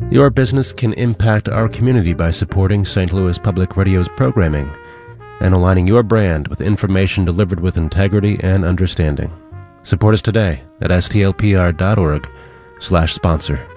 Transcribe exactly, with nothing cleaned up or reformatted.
Your business can impact our community by supporting Saint Louis Public Radio's programming and aligning your brand with information delivered with integrity and understanding. Support us today at s t l p r dot org slash sponsor.